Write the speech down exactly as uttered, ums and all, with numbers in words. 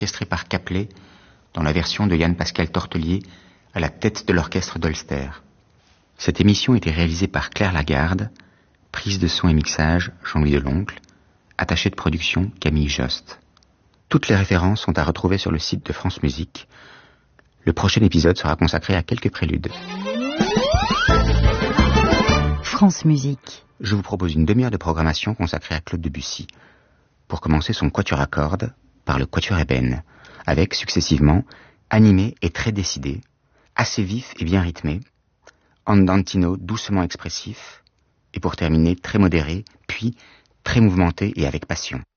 orchestré par Caplet dans la version de Yann-Pascal Tortelier à la tête de l'orchestre d'Holster. Cette émission était réalisée par Claire Lagarde, prise de son et mixage Jean-Louis Deloncle, attaché de production Camille Jost. Toutes les références sont à retrouver sur le site de France Musique. Le prochain épisode sera consacré à quelques préludes. France Musique. Je vous propose une demi-heure de programmation consacrée à Claude Debussy. Pour commencer son quatuor à cordes par le quatuor ébène, avec successivement animé et très décidé, assez vif et bien rythmé, andantino doucement expressif, et pour terminer très modéré, puis très mouvementé et avec passion.